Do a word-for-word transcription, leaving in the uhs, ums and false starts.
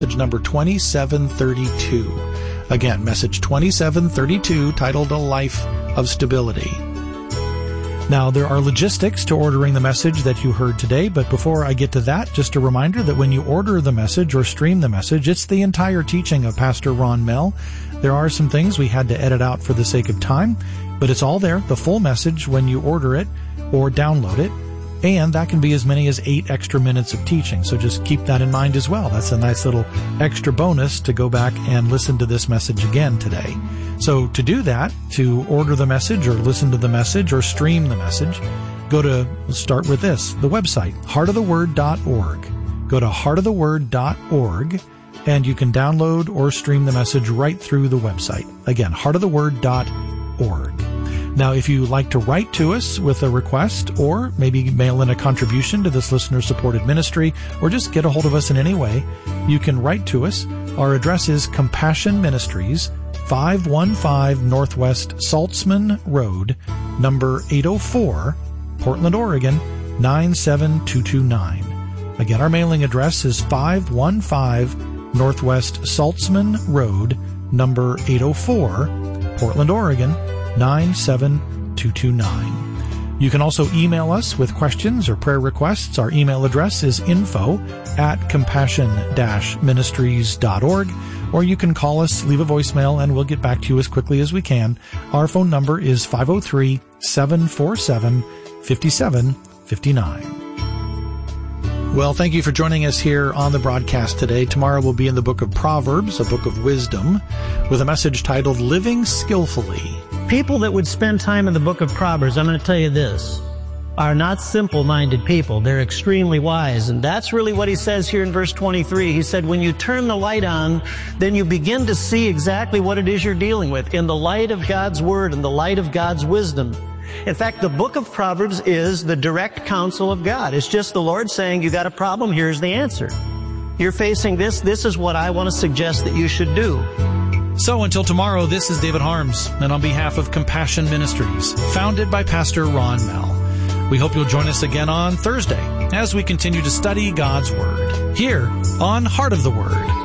number twenty-seven thirty-two. Again, message twenty-seven thirty-two, titled A Life of Stability. Now, there are logistics to ordering the message that you heard today, but before I get to that, just a reminder that when you order the message or stream the message, it's the entire teaching of Pastor Ron Mell. There are some things we had to edit out for the sake of time, but it's all there, the full message, when you order it or download it. And that can be as many as eight extra minutes of teaching. So just keep that in mind as well. That's a nice little extra bonus to go back and listen to this message again today. So to do that, to order the message or listen to the message or stream the message, go to, let's start with this, the website, heart of the word dot org. Go to heart of the word dot org and you can download or stream the message right through the website. Again, heart of the word dot org. Now, if you like to write to us with a request or maybe mail in a contribution to this listener-supported ministry or just get a hold of us in any way, you can write to us. Our address is Compassion Ministries, five one five Northwest Saltzman Road, number eight oh four, Portland, Oregon, nine seven two two nine. Again, our mailing address is five one five Northwest Saltzman Road, number eight oh four, Portland, Oregon, nine seven two two nine. You can also email us with questions or prayer requests. Our email address is info at compassion dash ministries dot org, or you can call us, leave a voicemail, and we'll get back to you as quickly as we can. Our phone number is five oh three, seven four seven, five seven five nine. Well, thank you for joining us here on the broadcast today. Tomorrow we'll be in the book of Proverbs, a book of wisdom, with a message titled Living Skillfully. People that would spend time in the book of Proverbs, I'm going to tell you this, are not simple-minded people. They're extremely wise. And that's really what he says here in verse twenty-three. He said, when you turn the light on, then you begin to see exactly what it is you're dealing with in the light of God's word and the light of God's wisdom. In fact, the book of Proverbs is the direct counsel of God. It's just the Lord saying, you got a problem, here's the answer. You're facing this, this is what I want to suggest that you should do. So until tomorrow, this is David Harms, and on behalf of Compassion Ministries, founded by Pastor Ron Mell, we hope you'll join us again on Thursday as we continue to study God's Word here on Heart of the Word.